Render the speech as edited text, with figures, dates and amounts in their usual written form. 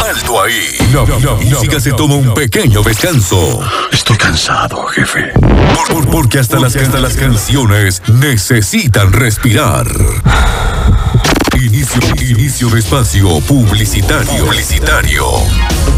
Alto ahí. La música se toma un pequeño descanso. Estoy cansado, jefe. Porque hasta las canciones necesitan respirar. Inicio de espacio publicitario.